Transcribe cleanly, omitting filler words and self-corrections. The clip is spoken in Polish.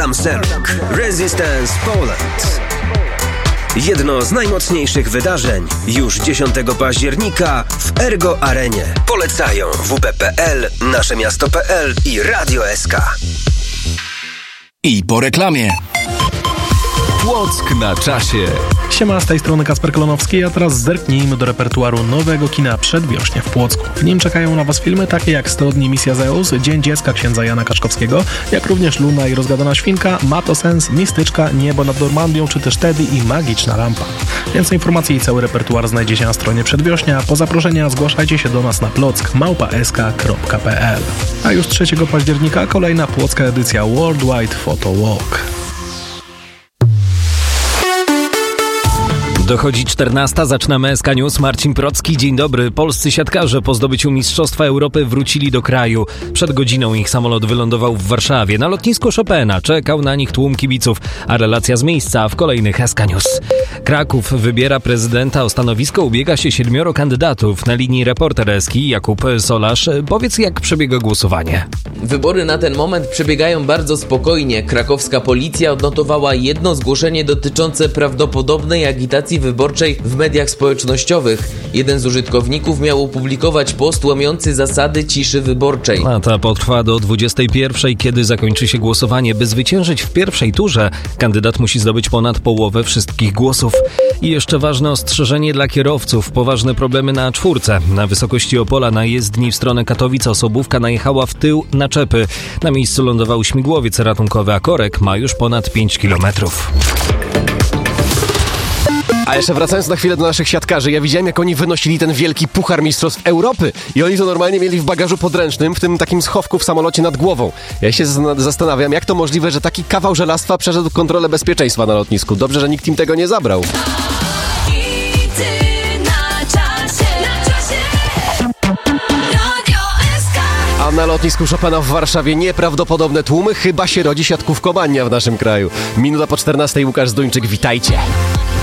Adam Seluk, Resistance Poland. Jedno z najmocniejszych wydarzeń już 10 października w Ergo Arenie. Polecają WP.pl, Naszemiasto.pl i Radio SK. I po reklamie. Płock na czasie. Siema, z tej strony Kasper Klonowski, a teraz zerknijmy do repertuaru nowego kina Przedwiośnie w Płocku. W nim czekają na Was filmy takie jak 100 dni Misja Zeus, Dzień Dziecka księdza Jana Kaczkowskiego, jak również Luna i Rozgadana Świnka, Ma to sens, Mistyczka, Niebo nad Normandią, czy też Teddy i Magiczna Lampa. Więcej informacji i cały repertuar znajdziecie na stronie Przedwiośnia. Po zaproszenia zgłaszajcie się do nas na plock@sk.pl. A już 3 października kolejna płocka edycja Worldwide Photo Walk. Dochodzi 14, zaczynamy SK News. Marcin Procki, dzień dobry. Polscy siatkarze po zdobyciu Mistrzostwa Europy wrócili do kraju. Przed godziną ich samolot wylądował w Warszawie. Na lotnisku Chopina czekał na nich tłum kibiców, a relacja z miejsca w kolejnych SK News. Kraków wybiera prezydenta. O stanowisko ubiega się 7 kandydatów. Na linii reporter Eski Jakub Solarz. Powiedz, jak przebiega głosowanie. Wybory na ten moment przebiegają bardzo spokojnie. Krakowska policja odnotowała jedno zgłoszenie dotyczące prawdopodobnej agitacji wyborczej w mediach społecznościowych. Jeden z użytkowników miał opublikować post łamiący zasady ciszy wyborczej. A ta potrwa do 21, kiedy zakończy się głosowanie. By zwyciężyć w pierwszej turze, kandydat musi zdobyć ponad połowę wszystkich głosów. I jeszcze ważne ostrzeżenie dla kierowców. Poważne problemy na czwórce. Na wysokości Opola na jezdni w stronę Katowic osobówka najechała w tył naczepy. Na miejscu lądował śmigłowiec ratunkowy, a korek ma już ponad 5 kilometrów. A jeszcze wracając na chwilę do naszych siatkarzy, ja widziałem, jak oni wynosili ten wielki puchar mistrzostw Europy i oni to normalnie mieli w bagażu podręcznym, w tym takim schowku w samolocie nad głową. Ja się zastanawiam, jak to możliwe, że taki kawał żelastwa przeszedł kontrolę bezpieczeństwa na lotnisku. Dobrze, że nikt im tego nie zabrał. A na lotnisku Chopina w Warszawie nieprawdopodobne tłumy, chyba się rodzi siatkówkomania w naszym kraju. Minuta po 14, Łukasz Zduńczyk, witajcie.